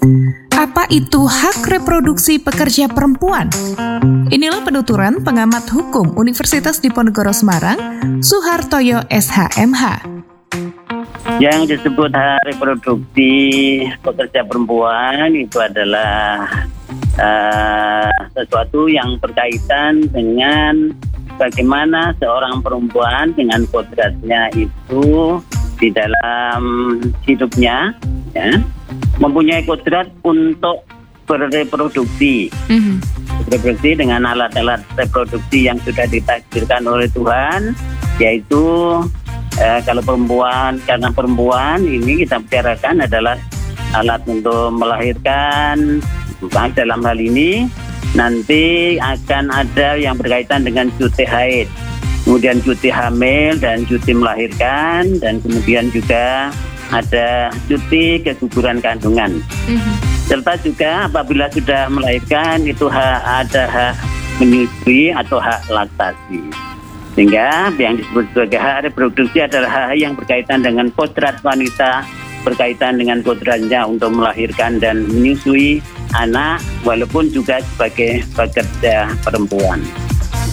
Apa itu hak reproduksi pekerja perempuan? Inilah penuturan pengamat hukum Universitas Diponegoro Semarang, Suhartoyo SHMH. Yang disebut hak reproduksi pekerja perempuan itu adalah sesuatu yang berkaitan dengan bagaimana seorang perempuan dengan kodratnya itu di dalam hidupnya, ya, mempunyai kodrat untuk bereproduksi. Reproduksi dengan alat-alat reproduksi yang sudah ditakdirkan oleh Tuhan, yaitu kalau perempuan, karena perempuan ini kita bicarakan adalah alat untuk melahirkan. Dalam hal ini nanti akan ada yang berkaitan dengan cuti haid, kemudian cuti hamil dan cuti melahirkan, dan kemudian juga ada cuti keguguran kandungan. Serta juga apabila sudah melahirkan itu ada hak menyusui atau hak laktasi. Sehingga yang disebut sebagai hak reproduksi adalah hak yang berkaitan dengan kodrat wanita, berkaitan dengan kodratnya untuk melahirkan dan menyusui anak, walaupun juga sebagai pekerja perempuan.